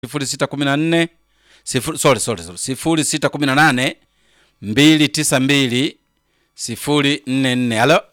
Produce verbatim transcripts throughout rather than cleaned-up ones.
sifuri sita kumi na nne sifuri sorry sorry sifuri sita kumi na nane mbili tisa mbili sifuri nne nne. Halo.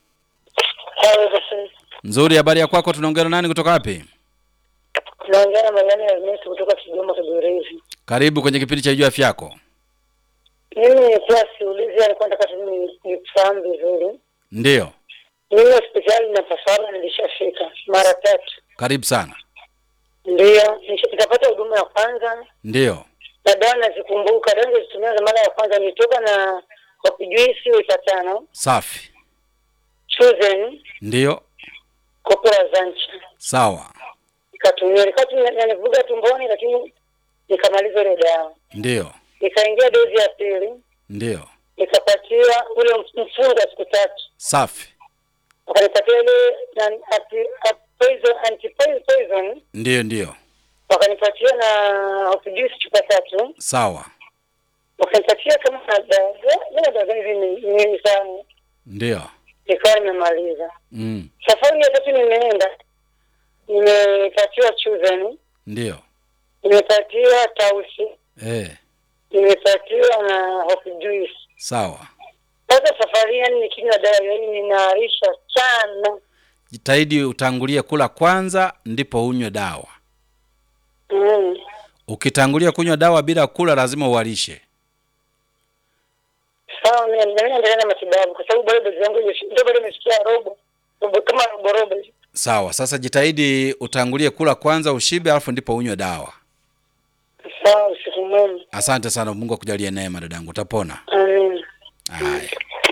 Nzuri, habari ya kwako? Tunaongea na nani kutoka wapi? Tunaongea na Mariana Ernest kutoka Kigoma Kigorezi. Karibu kwenye kipindi cha Jua Afya Yako. Mimi ni class ulizi alikuwa nataka tu nifahamu vizuri. Ndio. Mimi hospitali na pasara nilishafika mara tatu. Karibu sana. Ndio, nitapata huduma ya kwanza. Ndio. Na dawa nazikumbuka, dawa nilizotumia mara ya kwanza nitoka na hopijuisi wiki tano. Safi. Chosen. Ndio. Kopra zancha. Sawa. Nikatumia, nikatumia nanivuga tumboni lakini nikamaliza ile dawa. Ndio. Nikaingia dozi ya pili. Ndio. Nikapatiwa ule mfungo siku tatu. Safi. Wakanipatia ile anti poison anti poison. Ndio ndio. Wakanipatia na hopijuisi chupa tatu. Sawa. Wakanipatia kama dawa. Ndio dawa hizi ni sana. Ndio. Nikawa nimemaliza. Mm. Safari ya tatu nimeenda. Nimepatiwa Chosen. Ndio. Nimepatiwa Tausi. Eh. Nimepatiwa na hopijuisi. Sawa. Sasa safari yani nikinywa dawa yani ninaarisha sana. Jitahidi utangulie kula kwanza ndipo unywe dawa. Mm. Ukitangulia kunywa dawa bila kula lazima uwalishe. Sawa, mimi naendelea na matibabu kwa sababu bado dozi yangu ndio bado nimesikia robo. Robo kama robo robo. Sawa, sasa jitahidi utangulie kula kwanza ushibe alafu ndipo unywe dawa. Sawa, usiku mwema. Asante sana, Mungu akujalie neema dadangu, utapona. Amen. Haya.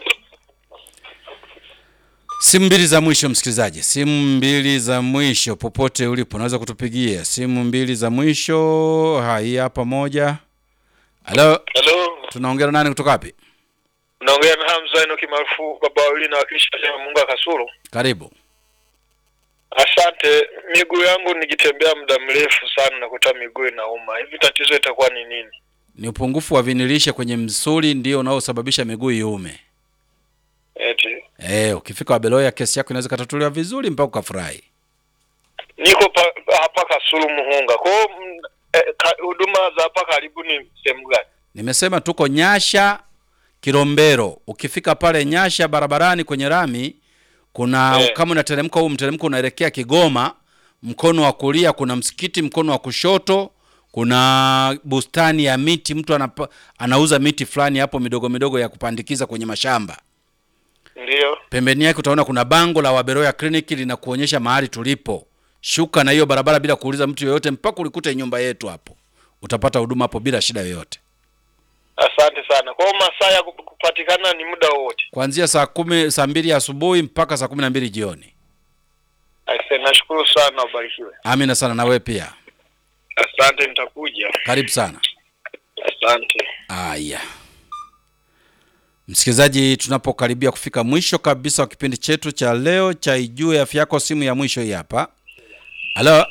Simu mbili za mwisho msikilizaji. Simu mbili za mwisho popote ulipo unaweza kutupigia. Simu mbili za mwisho. Hai hapa moja. Halo. Hello. Tunaongea na nani kutoka wapi? Naongea na Hamza Enoki maarufu baba wawili na wakilisha Mungu akasuru. Karibu. Asante. Miguu yangu nikitembea muda mrefu sana nakuta miguu inauma. Hivi tatizo itakuwa ni nini? Ni upungufu wa vinilishe kwenye msuli ndio unaosababisha miguu iume. Eti. Eh, ukifika Wabeloya kesi yako inaweza katatuliwa vizuri mpaka ukafurahi. Niko pa, hapa Kasulu Muhunga. Kwa huduma eh, za hapa karibu ni sehemu gani? Nimesema tuko Nyasha Kilombero. Ukifika pale Nyasha barabarani kwenye rami kuna eh, kama unateremka huu mteremko unaelekea Kigoma, mkono wa kulia kuna msikiti, mkono wa kushoto kuna bustani ya miti, mtu anapa, anauza miti fulani hapo midogo midogo ya kupandikiza kwenye mashamba. Ndio. Pembeni yake utaona kuna bango la Wabeloya Clinic linakuonyesha mahali tulipo. Shuka na hiyo barabara bila kuuliza mtu yoyote mpaka ulikute nyumba yetu hapo. Utapata huduma hapo bila shida yoyote. Asante sana. Kwa masaa ya kupatikana ni muda wote. Kuanzia saa kumi saa mbili asubuhi mpaka saa kumi na mbili jioni. Asante, nashukuru sana, ubarikiwe. Amina sana na wewe pia. Asante, nitakuja. Karibu sana. Asante. Aya. Msikilizaji, tunapokaribia kufika mwisho kabisa wa kipindi chetu cha leo cha Ijue Afya Yako, simu ya mwisho hii hapa. Halo.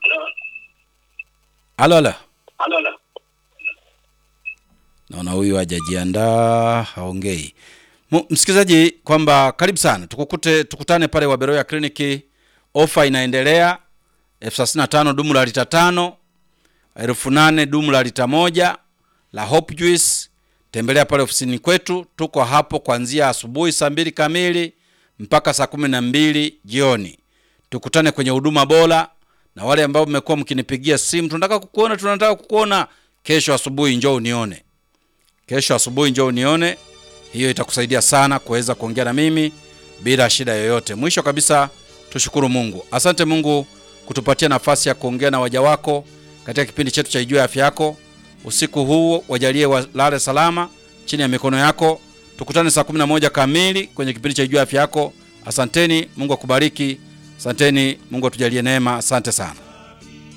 Halo halo. Halo. Naona huyu hajajiandaa, haongei. Msikilizaji kwamba karibu sana. Tukukute tukutane pale Wabeloya Clinic. Ofa inaendelea. elfu thelathini na tano dumu la lita tano, elfu nane dumu la lita moja la Hope Juice. Tembelea pale ofisini kwetu. Tuko hapo kuanzia asubuhi saa mbili kamili mpaka saa kumi na mbili jioni. Tukutane kwenye huduma bora, na wale ambao mmekuwa mkinipigia simu tunataka kukuona tunataka kukuona kesho asubuhi njoo unione. Kesho asubuhi njoo unione. Hiyo itakusaidia sana kuweza kuongea na mimi bila shida yoyote. Mwisho kabisa tushukuru Mungu. Asante Mungu kutupatia nafasi ya kuongea na waja wako katika kipindi chetu cha Ijue Afya Yako. Usiku huu wajalie walale salama chini ya mikono yako. Tukutane saa kumi na moja kamili kwenye kipindi cha Ijue Afya Yako. Asanteni, Mungu akubariki. Asanteni, Mungu atujalie neema. Asante sana.